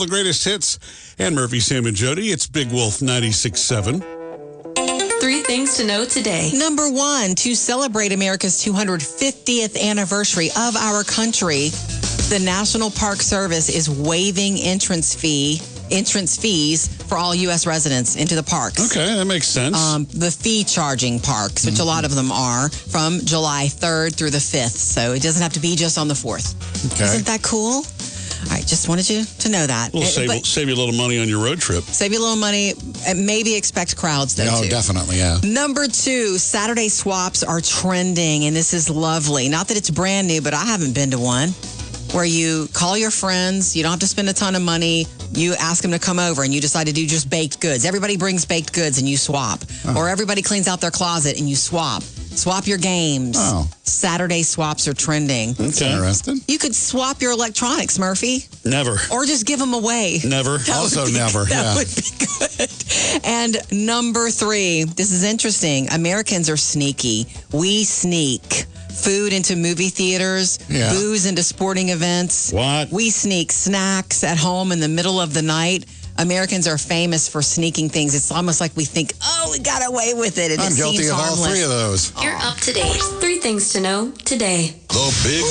the greatest hits. And Murphy, Sam, and Jody. It's Big Wolf 96.7. 3 things to know today. Number 1, to celebrate America's 250th anniversary of our country, the National Park Service is waiving entrance fees for all U.S. residents into the parks. Okay, that makes sense. The fee-charging parks, which a lot of them are, from July 3rd through the 5th. So it doesn't have to be just on the 4th. Okay. Isn't that cool? All right, just wanted you to know that. We'll save you a little money on your road trip. Save you a little money, and maybe expect crowds, though, too. Definitely, yeah. Number 2, Saturday swaps are trending, and this is lovely. Not that it's brand new, but I haven't been to one, where you call your friends, you don't have to spend a ton of money, you ask them to come over, and you decide to do just baked goods. Everybody brings baked goods, and you swap. Or everybody cleans out their closet, and you swap. Swap your games. Oh. Saturday swaps are trending. That's interesting. You could swap your electronics, Murphy. Never. Or just give them away. Never. Also never. That would be good. And number 3, this is interesting. Americans are sneaky. We sneak food into movie theaters, booze into sporting events. What? We sneak snacks at home in the middle of the night. Americans are famous for sneaking things. It's almost like we think, we got away with it. And I'm it guilty seems of all harmless. 3 of those. You're up to date. 3 things to know today. The Big